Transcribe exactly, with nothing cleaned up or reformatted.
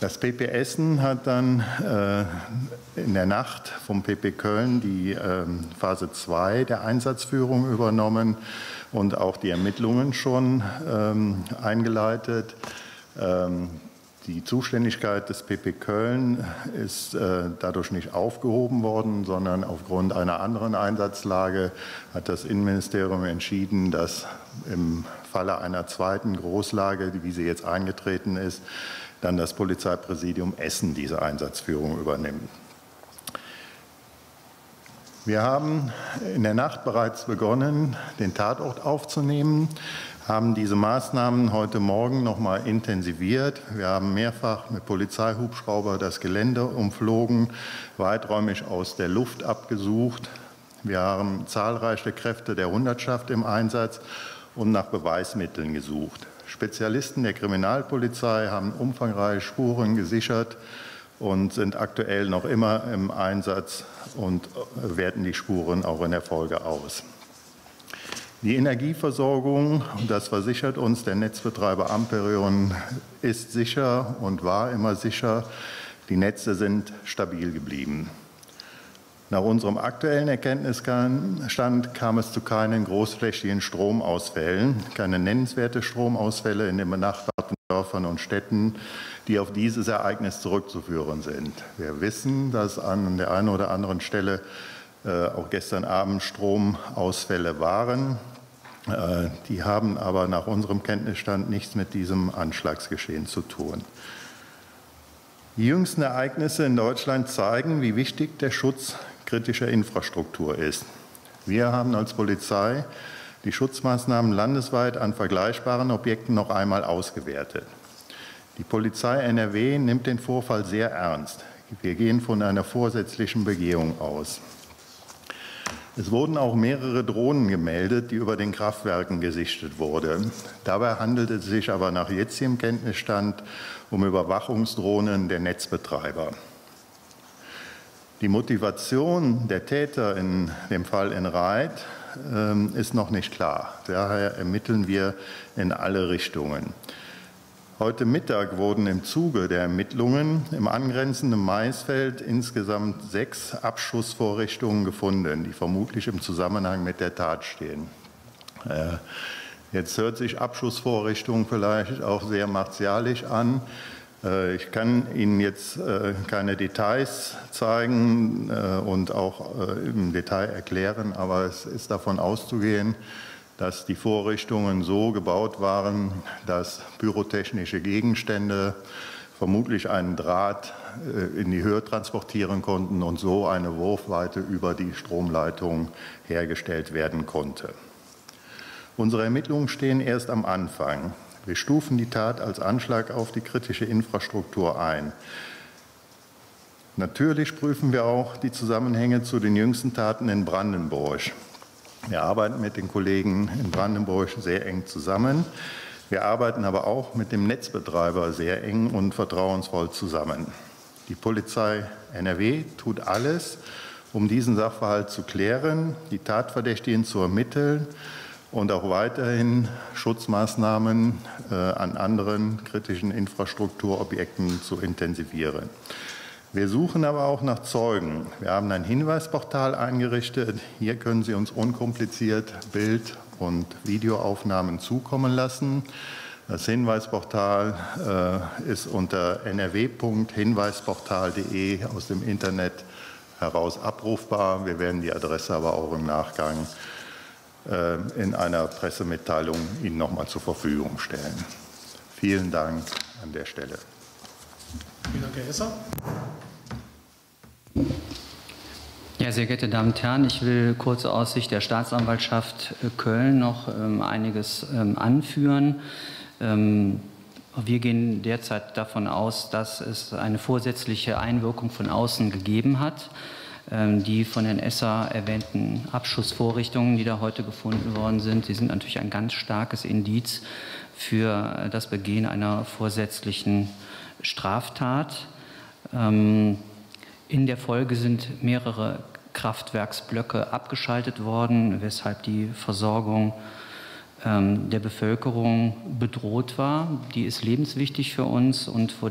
Das P P Essen hat dann äh, in der Nacht vom P P Köln die äh, Phase zwei der Einsatzführung übernommen und auch die Ermittlungen schon ähm, eingeleitet. Ähm, die Zuständigkeit des P P Köln ist äh, dadurch nicht aufgehoben worden, sondern aufgrund einer anderen Einsatzlage hat das Innenministerium entschieden, dass im Falle einer zweiten Großlage, wie sie jetzt eingetreten ist, dann das Polizeipräsidium Essen diese Einsatzführung übernimmt. Wir haben in der Nacht bereits begonnen, den Tatort aufzunehmen, haben diese Maßnahmen heute Morgen noch mal intensiviert. Wir haben mehrfach mit Polizeihubschrauber das Gelände umflogen, weiträumig aus der Luft abgesucht. Wir haben zahlreiche Kräfte der Hundertschaft im Einsatz und nach Beweismitteln gesucht. Spezialisten der Kriminalpolizei haben umfangreiche Spuren gesichert und sind aktuell noch immer im Einsatz und werten die Spuren auch in der Folge aus. Die Energieversorgung, und das versichert uns der Netzbetreiber Amperion, ist sicher und war immer sicher. Die Netze sind stabil geblieben. Nach unserem aktuellen Erkenntnisstand kam es zu keinen großflächigen Stromausfällen, keine nennenswerte Stromausfälle in den benachbarten Dörfern und Städten, die auf dieses Ereignis zurückzuführen sind. Wir wissen, dass an der einen oder anderen Stelle äh, auch gestern Abend Stromausfälle waren. Äh, die haben aber nach unserem Kenntnisstand nichts mit diesem Anschlagsgeschehen zu tun. Die jüngsten Ereignisse in Deutschland zeigen, wie wichtig der Schutz kritischer Infrastruktur ist. Wir haben als Polizei die Schutzmaßnahmen landesweit an vergleichbaren Objekten noch einmal ausgewertet. Die Polizei N R W nimmt den Vorfall sehr ernst. Wir gehen von einer vorsätzlichen Begehung aus. Es wurden auch mehrere Drohnen gemeldet, die über den Kraftwerken gesichtet wurden. Dabei handelt es sich aber nach jetzigem Kenntnisstand um Überwachungsdrohnen der Netzbetreiber. Die Motivation der Täter in dem Fall in Raith äh, ist noch nicht klar. Daher ermitteln wir in alle Richtungen. Heute Mittag wurden im Zuge der Ermittlungen im angrenzenden Maisfeld insgesamt sechs Abschussvorrichtungen gefunden, die vermutlich im Zusammenhang mit der Tat stehen. Äh, jetzt hört sich Abschussvorrichtung vielleicht auch sehr martialisch an. Äh, ich kann Ihnen jetzt äh, keine Details zeigen äh, und auch äh, im Detail erklären, aber es ist davon auszugehen, dass die Vorrichtungen so gebaut waren, dass pyrotechnische Gegenstände vermutlich einen Draht in die Höhe transportieren konnten und so eine Wurfweite über die Stromleitung hergestellt werden konnte. Unsere Ermittlungen stehen erst am Anfang. Wir stufen die Tat als Anschlag auf die kritische Infrastruktur ein. Natürlich prüfen wir auch die Zusammenhänge zu den jüngsten Taten in Brandenburg. Wir arbeiten mit den Kollegen in Brandenburg sehr eng zusammen. Wir arbeiten aber auch mit dem Netzbetreiber sehr eng und vertrauensvoll zusammen. Die Polizei N R W tut alles, um diesen Sachverhalt zu klären, die Tatverdächtigen zu ermitteln und auch weiterhin Schutzmaßnahmen äh, an anderen kritischen Infrastrukturobjekten zu intensivieren. Wir suchen aber auch nach Zeugen. Wir haben ein Hinweisportal eingerichtet. Hier können Sie uns unkompliziert Bild- und Videoaufnahmen zukommen lassen. Das Hinweisportal äh, ist unter n r w punkt hinweisportal punkt de aus dem Internet heraus abrufbar. Wir werden die Adresse aber auch im Nachgang äh, in einer Pressemitteilung Ihnen noch mal zur Verfügung stellen. Vielen Dank an der Stelle. Vielen Dank, Herr Esser. Ja, sehr geehrte Damen und Herren, ich will kurz aus Sicht der Staatsanwaltschaft Köln noch ähm, einiges ähm, anführen. Ähm, wir gehen derzeit davon aus, dass es eine vorsätzliche Einwirkung von außen gegeben hat. Ähm, die von Herrn Esser erwähnten Abschussvorrichtungen, die da heute gefunden worden sind, die sind natürlich ein ganz starkes Indiz für das Begehen einer vorsätzlichen Straftat. Ähm, in der Folge sind mehrere Kraftwerksblöcke abgeschaltet worden, weshalb die Versorgung ähm, der Bevölkerung bedroht war. Die ist lebenswichtig für uns und vor